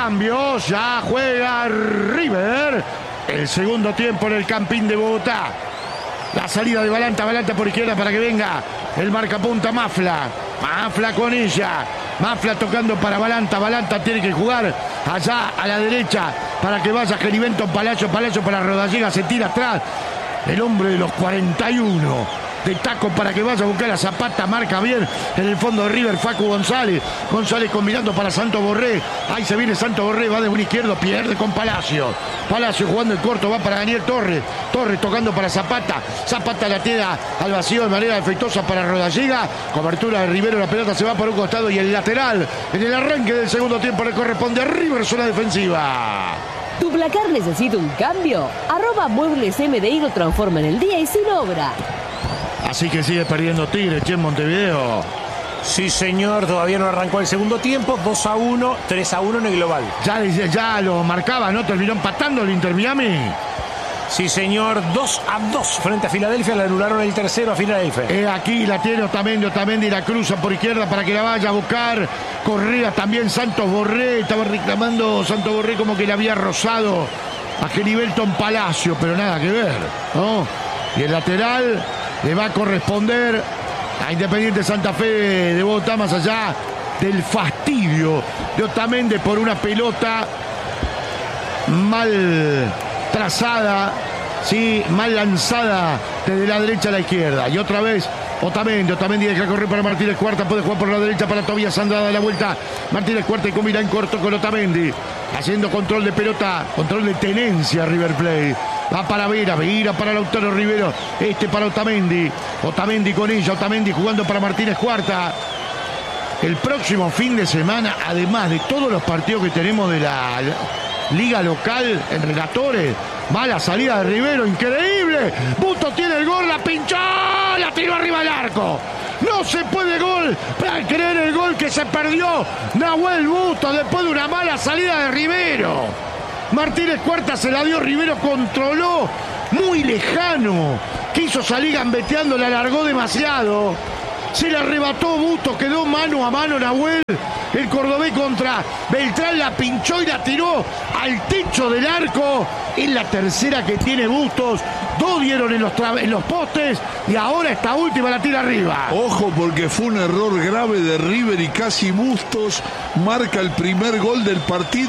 cambios, ya juega River. El segundo tiempo en el Campín de Bogotá. La salida de Balanta por izquierda para que venga el marcapunta Mafla con ella. Mafla tocando para Balanta tiene que jugar allá a la derecha para que vaya Geribenton Palacio para Rodallega, se tira atrás. El hombre de los 41. De taco para que vaya a buscar a Zapata, marca bien en el fondo de River, Facu González combinando para Santos Borré, ahí se viene Santos Borré, va de un izquierdo, pierde con Palacio jugando en corto, va para Daniel Torres tocando para Zapata la tira al vacío de manera efectuosa para Rodallega, cobertura de Rivero, la pelota se va por un costado y el lateral en el arranque del segundo tiempo le corresponde a River, zona defensiva. ¿Tu placar necesita un cambio? @Muebles MDI lo transforma en el día y sin obra. Así que sigue perdiendo Tigre, en Montevideo. Sí, señor, todavía no arrancó el segundo tiempo. 2-1, 3-1 en el global. Ya lo marcaba, ¿no? Terminó empatando el Inter Miami. Sí, señor, 2-2 frente a Filadelfia. Le anularon el tercero a Filadelfia. Aquí la tiene Otamendi la cruza por izquierda para que la vaya a buscar. Correa también, Santos Borré. Estaba reclamando Santos Borré como que le había rozado a Geribenton Palacio, pero nada que ver, ¿no? Y el lateral le va a corresponder a Independiente Santa Fe de Bogotá, más allá del fastidio de Otamendi por una pelota mal trazada, sí, mal lanzada desde la derecha a la izquierda. Y otra vez Otamendi deja correr para Martínez Cuarta, puede jugar por la derecha para Tobías Andrada, la vuelta Martínez Cuarta y combina en corto con Otamendi, haciendo control de pelota, control de tenencia River Plate. Va para Vera para Lautaro Rivero, para Otamendi con ella, Otamendi jugando para Martínez Cuarta. El próximo fin de semana, además de todos los partidos que tenemos de la liga local en relatores, mala salida de Rivero, increíble. Busto tiene el gol, la pinchó, la tiró arriba del arco. No se puede gol para creer el gol que se perdió Nahuel Busto después de una mala salida de Rivero. Martínez Cuarta se la dio, Rivero controló muy lejano, quiso salir gambeteando, la alargó demasiado, se la arrebató Busto, quedó mano a mano Nahuel, el cordobés contra Beltrán, la pinchó y la tiró al techo del arco. Es la tercera que tiene Bustos, 2 dieron en los postes y ahora esta última la tira arriba. Ojo, porque fue un error grave de River y casi Bustos marca el primer gol del partido.